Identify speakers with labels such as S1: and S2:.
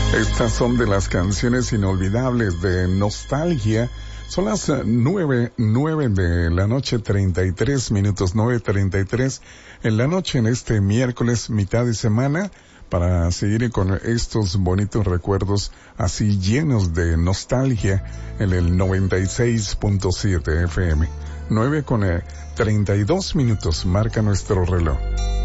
S1: Estas son de las canciones inolvidables de nostalgia. Son las 9 de la noche, 33 minutos, 9:33 en la noche en este miércoles, mitad de semana, para seguir con estos bonitos recuerdos así llenos de nostalgia en el 96.7 FM. 9:32 marca nuestro reloj.